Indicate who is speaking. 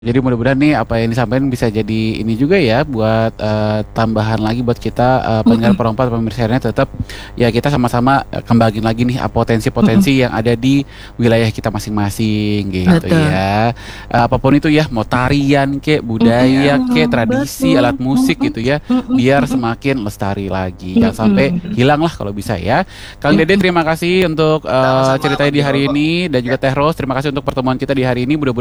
Speaker 1: Jadi mudah-mudahan nih apa yang disampaikan bisa jadi ini juga ya buat tambahan lagi buat kita pendengar
Speaker 2: Mhm,
Speaker 1: perempuan pemirsanya tetap ya kita sama-sama kembangin lagi nih
Speaker 2: mhm,
Speaker 1: potensi-potensi yang ada di wilayah kita masing-masing gitu
Speaker 2: betul.
Speaker 1: ya. Apapun itu ya mau tarian kek, budaya kek,
Speaker 2: Mhm,
Speaker 1: tradisi,
Speaker 2: betul,
Speaker 1: alat musik
Speaker 2: mhm,
Speaker 1: gitu ya
Speaker 2: mhm,
Speaker 1: biar
Speaker 2: mhm,
Speaker 1: semakin lestari lagi. Jangan sampai
Speaker 2: mhm,
Speaker 1: hilang lah kalau bisa ya. Kang Dede
Speaker 2: mhm.
Speaker 1: terima kasih untuk
Speaker 2: Sama-sama
Speaker 1: ceritanya
Speaker 2: Bang
Speaker 1: di hari
Speaker 2: Jo.
Speaker 1: ini dan juga
Speaker 2: Ya.
Speaker 1: Teh Rose terima kasih untuk pertemuan kita di hari ini. Mudah